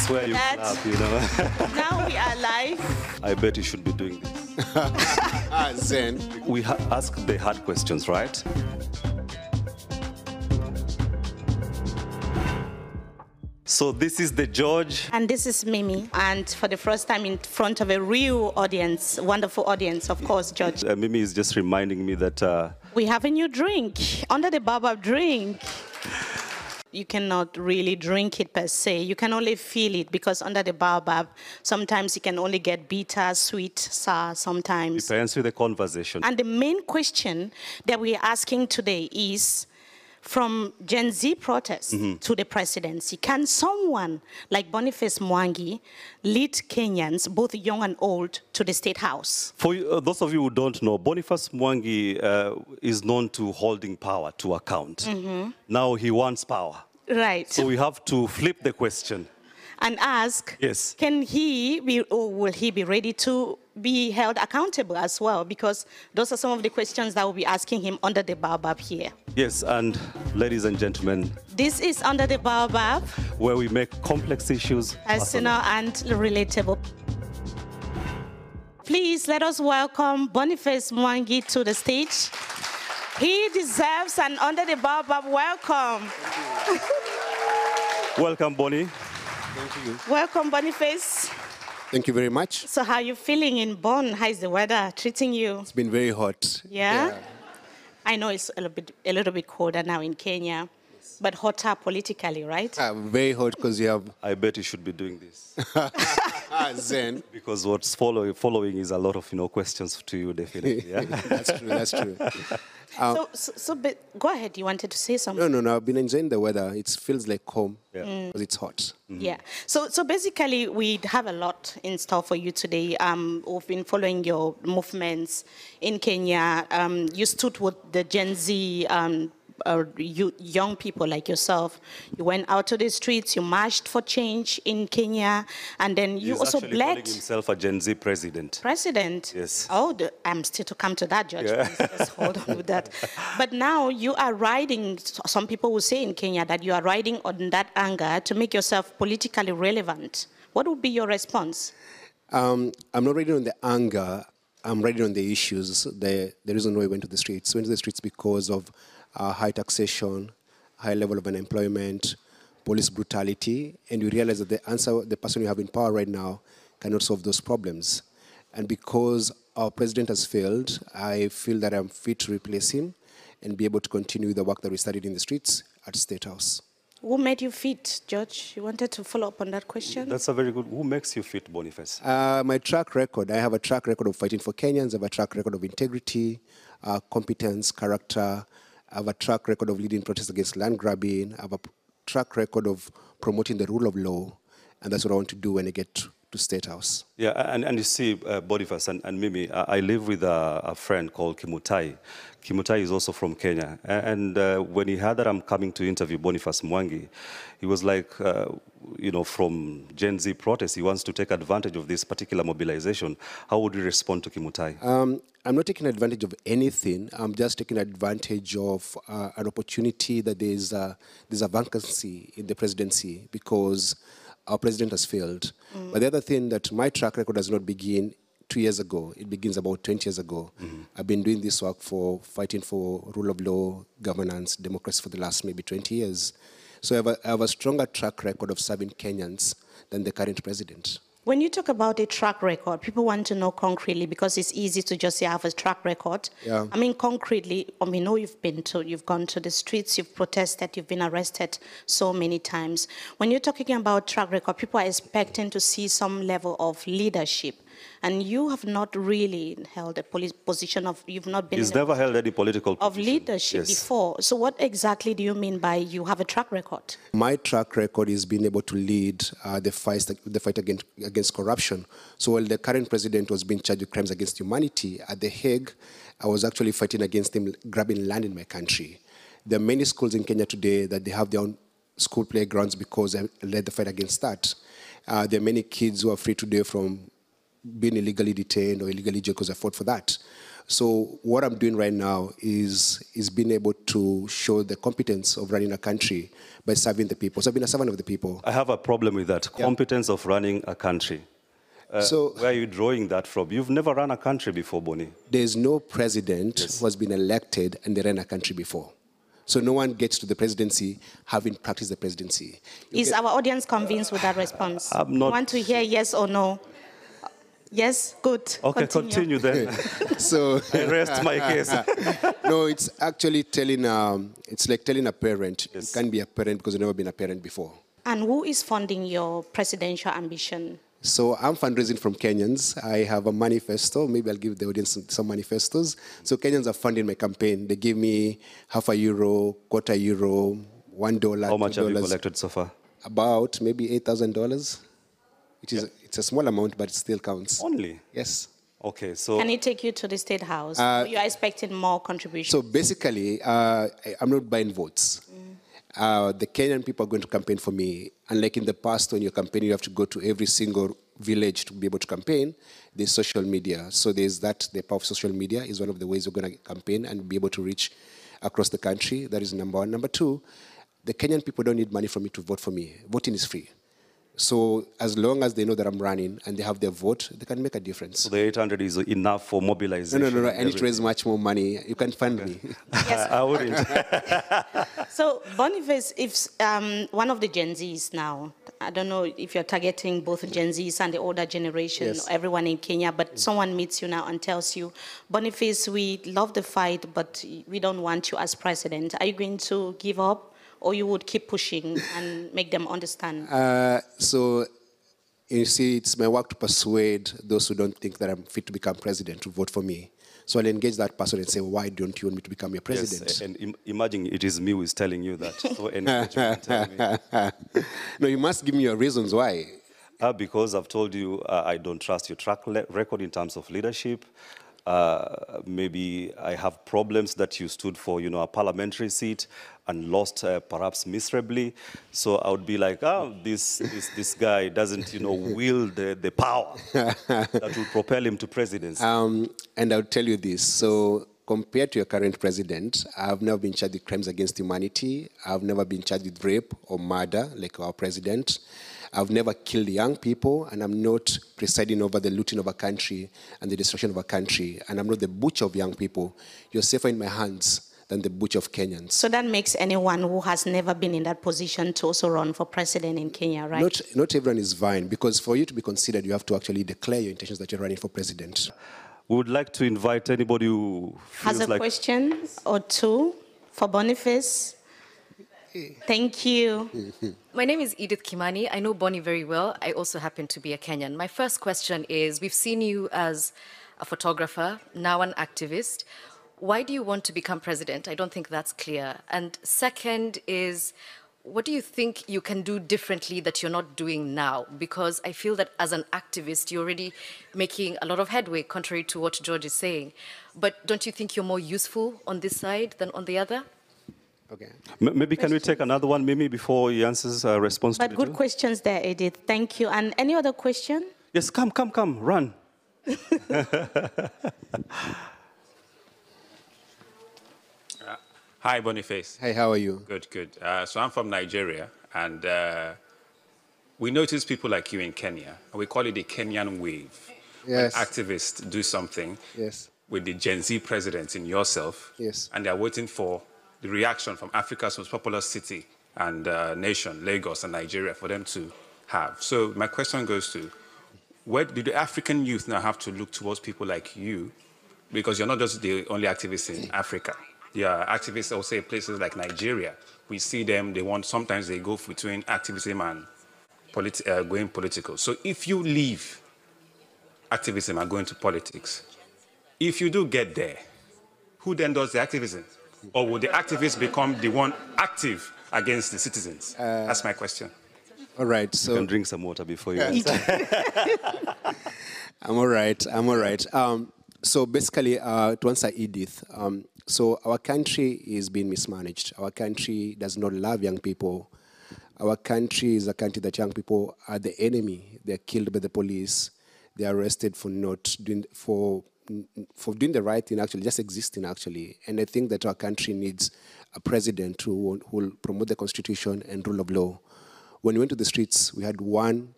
where you clap, you know. Now we are live. I bet you should be doing this. Zen. We ask the hard questions, right? So this is the George. And this is Mimi. And for the first time in front of a real audience, wonderful audience, of course, George. Mimi is just reminding me that... We have a new drink, Under the Baobab drink. You cannot really drink it per se. You can only feel it because under the baobab, sometimes you can only get bitter, sweet, sour sometimes. Depends with the conversation. And the main question that we're asking today is, from Gen Z protests to the presidency, can someone like Boniface Mwangi lead Kenyans, both young and old, to the State House? For those of you who don't know, Boniface Mwangi is known to holding power to account. Now he wants power. Right. So we have to flip the question. And ask, yes, can he be, or will he be ready to be held accountable as well? Because those are some of the questions that we'll be asking him under the baobab here. Yes, and ladies and gentlemen, this is Under the Baobab, where we make complex issues personal and relatable. Please let us welcome Boniface Mwangi to the stage. He deserves an Under the Baobab welcome. Welcome, Bonnie. Thank you. Welcome, Boniface. Thank you very much. So how are you feeling in Bonn? How is the weather treating you? It's been very hot. Yeah? I know it's a little bit colder now in Kenya, but hotter politically, right? Very hot because you have... I bet you should be doing this. Zen. Because what's following is a lot of, questions to you, definitely. Yeah? That's true, that's true. But go ahead, you wanted to say something? No, I've been enjoying the weather. It feels like home because it's hot. Yeah. So basically, we have a lot in store for you today. We've been following your movements in Kenya. You stood with the Gen Z young people like yourself. You went out to the streets, you marched for change in Kenya, and then you also He's bled. calling himself a Gen Z president. President? Yes. Oh, I'm still to come to that, Judge. Yeah. Please, just hold on with that. But now you are riding, some people will say in Kenya that you are riding on that anger to make yourself politically relevant. What would be your response? I'm not riding on the anger. I'm riding on the issues. The reason why I went to the streets. I went to the streets because of high taxation, high level of unemployment, police brutality, and you realize that the person you have in power right now cannot solve those problems. And because our president has failed, I feel that I'm fit to replace him and be able to continue the work that we started in the streets at State House. Who made you fit, George? You wanted to follow up on that question? That's a very good... Who makes you fit, Boniface? My track record. I have a track record of fighting for Kenyans. I have a track record of integrity, competence, character. I have a track record of leading protests against land grabbing. I have a track record of promoting the rule of law. And that's what I want to do when I get to State House. Yeah, and you see, Boniface and Mimi, I live with a friend called Kimutai. Kimutai is also from Kenya. And when he heard that I'm coming to interview Boniface Mwangi, he was like, from Gen Z protests, he wants to take advantage of this particular mobilization. How would you respond to Kimutai? I'm not taking advantage of anything. I'm just taking advantage of an opportunity that there's a vacancy in the presidency because our president has failed. But the other thing that my track record does not begin 2 years ago. It begins about 20 years ago. I've been doing this work for fighting for rule of law, governance, democracy for the last maybe 20 years. So I have a stronger track record of serving Kenyans than the current president. When you talk about a track record, people want to know concretely because it's easy to just say I have a track record. Yeah. I mean, concretely, we know you've gone to the streets, you've protested, you've been arrested so many times. When you're talking about track record, people are expecting to see some level of leadership. And you have not really held a position of, you've not been... He's never held any political position. Of leadership before. So what exactly do you mean by you have a track record? My track record is being able to lead the fight against corruption. So while the current president was being charged with crimes against humanity, at The Hague, I was actually fighting against him grabbing land in my country. There are many schools in Kenya today that they have their own school playgrounds because I led the fight against that. There are many kids who are free today from being illegally detained or illegally jailed because I fought for that. So what I'm doing right now is being able to show the competence of running a country by serving the people. So I've been a servant of the people. I have a problem with that, competence of running a country. So Where are you drawing that from? You've never run a country before, Bonnie. there's no president who has been elected and they ran a country before. So no one gets to the presidency having practiced the presidency. Is our audience convinced with that response? I'm not- You want to hear yes or no? Yes? Good. Okay, continue then. So I rest my case. no, it's actually telling, it's like telling a parent, you Yes. can't be a parent because you've never been a parent before. And who is funding your presidential ambition? So I'm fundraising from Kenyans. I have a manifesto. Maybe I'll give the audience some manifestos. So Kenyans are funding my campaign. They give me €0.50, €0.25, $1, How much have you $2. collected so far? About maybe $8,000, which is it's a small amount, but it still counts. Only? Yes. Okay, so Can it take you to the State House? Or you are expecting more contributions? So basically, I'm not buying votes. The Kenyan people are going to campaign for me. Unlike in the past, when you're campaigning, you have to go to every single village to be able to campaign. There's social media. So there's that, the power of social media is one of the ways we're going to campaign and be able to reach across the country. That is number one. Number two, the Kenyan people don't need money from me to vote for me. Voting is free. So as long as they know that I'm running and they have their vote, they can make a difference. the 800 is enough for mobilization. No. I need to raise much more money. You can fund me. I wouldn't. So, Boniface, if one of the Gen Zs now, I don't know if you're targeting both Gen Zs and the older generation, Yes. everyone in Kenya, but someone meets you now and tells you, Boniface, we love the fight, but we don't want you as president. Are you going to give up, or you would keep pushing and make them understand? So, you see, it's my work to persuade those who don't think that I'm fit to become president to vote for me. So I'll engage that person and say, why don't you want me to become your president? Yes, and imagine it is me who is telling you that. So engage me and tell me. No, you must give me your reasons why. Because I've told you I don't trust your track record in terms of leadership. Maybe I have problems that you stood for, a parliamentary seat and lost perhaps miserably. So I would be like, this guy doesn't, wield the power that will propel him to presidency. And I'll tell you this. So compared to your current president, I've never been charged with crimes against humanity. I've never been charged with rape or murder like our president. I've never killed young people, and I'm not presiding over the looting of a country and the destruction of a country, and I'm not the butcher of young people. You're safer in my hands than the butcher of Kenyans. So that makes anyone who has never been in that position to also run for president in Kenya, right? Not everyone is vying, because for you to be considered, you have to actually declare your intentions that you're running for president. We would like to invite anybody who feels Has a like... question or two for Boniface? Thank you. My name is Edith Kimani. I know Bonnie very well. I also happen to be a Kenyan. My first question is, we've seen you as a photographer, now an activist. Why do you want to become president? I don't think that's clear. And second is, what do you think you can do differently that you're not doing now? Because I feel that as an activist, you're already making a lot of headway, contrary to what George is saying. But don't you think you're more useful on this side than on the other? Okay. Maybe can we take another one, Mimi, before he answers a response to But the good two? questions there, Edith. Thank you. And any other question? Yes, come, run. Hi, Boniface. Hi, how are you? Good. So I'm from Nigeria, and we notice people like you in Kenya, and we call it the Kenyan wave. Yes. When activists do something Yes. with the Gen Z president in yourself, Yes. and they're waiting for the reaction from Africa's most populous city and nation, Lagos and Nigeria, for them to have. So my question goes to, where do the African youth now have to look towards people like you? Because you're not just the only activist in Africa. Yeah, activists also in places like Nigeria. We see them, sometimes they go between activism and going political. So if you leave activism and go into politics, if you do get there, who then does the activism? Or will the activists become the one active against the citizens? That's my question. All right, You so can drink some water before you answer. I'm all right. So basically, to answer Edith, so our country is being mismanaged. Our country does not love young people. Our country is a country that young people are the enemy. They're killed by the police. They're arrested for for doing the right thing, actually, just existing, actually. And I think that our country needs a president who will promote the Constitution and rule of law. When we went to the streets, we had one